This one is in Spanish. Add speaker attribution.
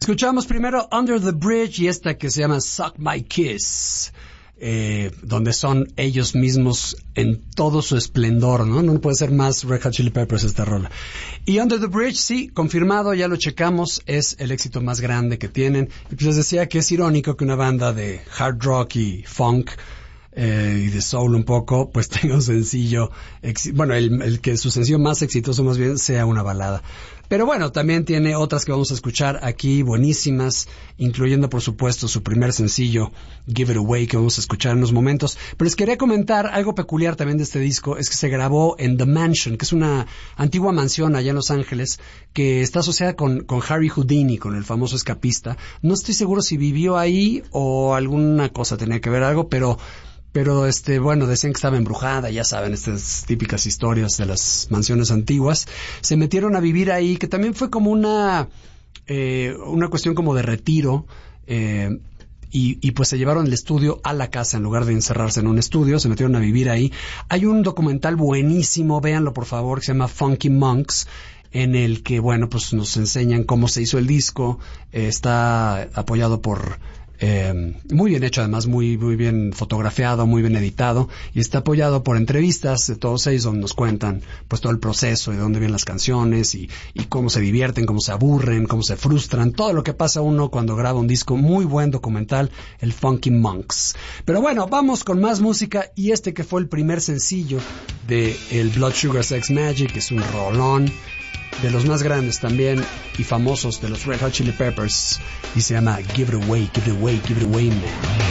Speaker 1: Escuchamos primero Under the Bridge y esta que se llama Suck My Kiss, donde son ellos mismos en todo su esplendor, ¿no? No puede ser más Red Hot Chili Peppers esta rola. Y Under the Bridge, sí, confirmado, ya lo checamos, es el éxito más grande que tienen. Y pues les decía que es irónico que una banda de hard rock y funk y de soul un poco, pues tenga un sencillo, bueno, el que su sencillo más exitoso más bien sea una balada. Pero bueno, también tiene otras que vamos a escuchar aquí, buenísimas, incluyendo por supuesto su primer sencillo, Give It Away, que vamos a escuchar en unos momentos. Pero les quería comentar algo peculiar también de este disco, es que se grabó en The Mansion, que es una antigua mansión allá en Los Ángeles, que está asociada con Harry Houdini, con el famoso escapista. No estoy seguro si vivió ahí o alguna cosa tenía que ver algo, pero bueno, decían que estaba embrujada, ya saben, estas típicas historias de las mansiones antiguas. Se metieron a vivir ahí, que también fue como una cuestión como de retiro, y pues se llevaron el estudio a la casa en lugar de encerrarse en un estudio, se metieron a vivir ahí. Hay un documental buenísimo, véanlo por favor, que se llama Funky Monks, en el que, bueno, pues nos enseñan cómo se hizo el disco. Está apoyado por muy bien hecho, además muy bien fotografiado, muy bien editado, y está apoyado por entrevistas de todos ellos donde nos cuentan pues todo el proceso, de dónde vienen las canciones y cómo se divierten, cómo se aburren, cómo se frustran, todo lo que pasa uno cuando graba un disco. Muy buen documental, el Funky Monks. Pero bueno, vamos con más música, y este que fue el primer sencillo de el Blood Sugar Sex Magik, es un rolón de los más grandes también y famosos de los Red Hot Chili Peppers, y se llama Give It Away, Give It Away, Give It Away, Man.